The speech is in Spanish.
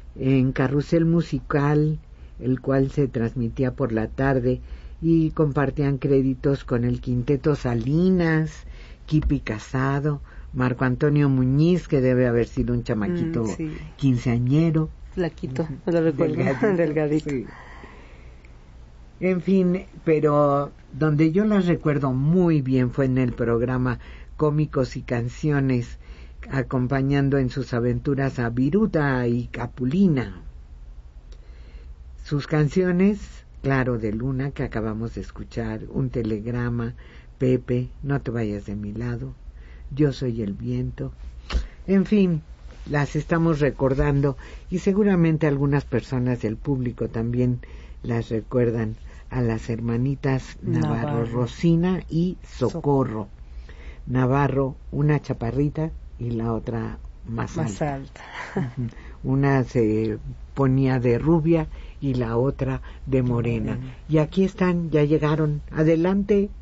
en Carrusel Musical, el cual se transmitía por la tarde, y compartían créditos con el Quinteto Salinas, Kipi Casado, Marco Antonio Muñiz, que debe haber sido un chamaquito quinceañero. Flaquito, me lo recuerdo, delgadito. Sí. En fin, pero donde yo las recuerdo muy bien fue en el programa Cómicos y Canciones, acompañando en sus aventuras a Viruta y Capulina. Sus canciones, Claro de Luna, que acabamos de escuchar, Un Telegrama, Pepe, No te vayas de mi lado, Yo soy el viento, en fin, las estamos recordando y seguramente algunas personas del público también las recuerdan, a las hermanitas Navarro. Rosina y Socorro. Navarro, una chaparrita y la otra más alta. Una se ponía de rubia y la otra de morena. Y aquí están, ya llegaron. Adelante.